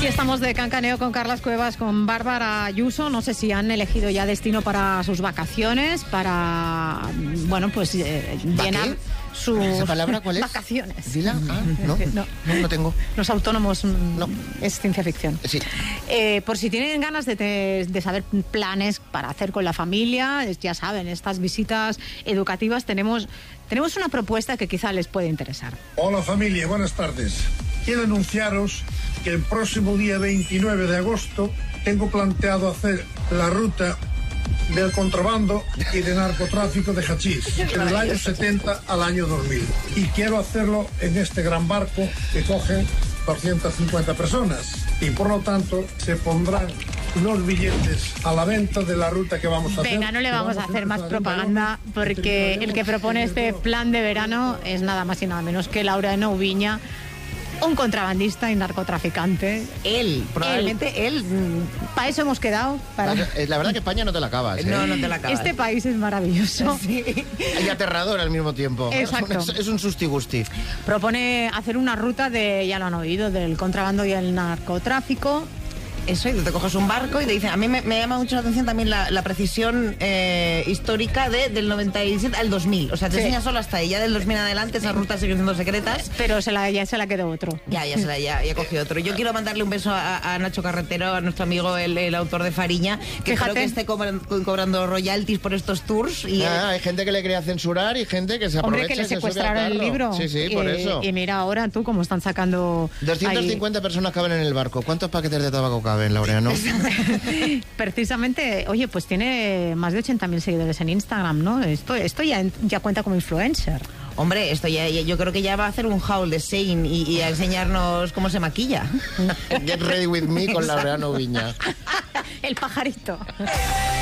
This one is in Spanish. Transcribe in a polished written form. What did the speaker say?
Aquí estamos de cancaneo con Carlas Cuevas, con Bárbara Ayuso. No sé si han elegido ya destino para sus vacaciones, para, bueno, pues llenar sus ¿Esa palabra cuál es? vacaciones. ¿Dila? Ah, no tengo. Los autónomos, no. Es ciencia ficción. Sí. Por si tienen ganas de saber planes para hacer con la familia, ya saben, estas visitas educativas, tenemos una propuesta que quizá les puede interesar. Hola familia, buenas tardes. Quiero anunciaros que el próximo día 29 de agosto tengo planteado hacer la ruta del contrabando y de narcotráfico de hachís, del año 70 al año 2000. Y quiero hacerlo en este gran barco que coge 250 personas. Y por lo tanto se pondrán los billetes a la venta de la ruta que vamos a hacer. Venga, no le vamos a hacer más propaganda, porque el que propone este plan de verano es nada más y nada menos que Laureano Ubiña, un contrabandista y narcotraficante. Probablemente él. Para eso hemos quedado. La verdad que España no te la acabas, ¿eh? No te la acabas. Este país es maravilloso. Sí. Y aterrador al mismo tiempo. Exacto. Es un susti-gusti. Propone hacer una ruta ya lo han oído, del contrabando y el narcotráfico. Eso, y te coges un barco y te dicen, a mí me llama mucho la atención también la precisión histórica del 97 al 2000. O sea, te enseña solo hasta ahí. Ya del 2000 en adelante esas rutas siguen siendo secretas. Pero ya se la quedó otro. Ya cogió otro. Yo quiero mandarle un beso a Nacho Carretero, a nuestro amigo, el autor de Fariña, que creo que esté cobrando royalties por estos tours. Y hay gente que le quería censurar y gente que se aprovecha. Hombre, que le secuestraron el libro. Sí, por eso. Y mira ahora tú cómo están sacando... 250 personas caben en el barco. ¿Cuántos paquetes de tabaco caben, Laureano? Precisamente, oye, pues tiene más de 80.000 seguidores en Instagram, ¿no? Esto ya cuenta como influencer. Hombre, esto yo creo que ya va a hacer un haul de Shein y a enseñarnos cómo se maquilla. Get ready with me con Laureano Ubiña. El pajarito.